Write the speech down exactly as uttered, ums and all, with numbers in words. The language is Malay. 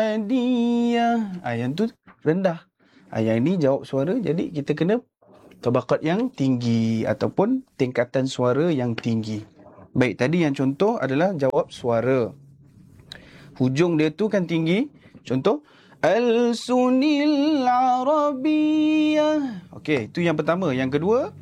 Muhammadiyah. Ah, yang tu rendah. Ah, yang ni jawab suara, jadi kita kena tabaqat yang tinggi ataupun tingkatan suara yang tinggi. Baik, tadi yang contoh adalah jawab suara. Hujung dia tu kan tinggi. Contoh, Al-Sunil Arabiyah. Okey, itu yang pertama. Yang kedua,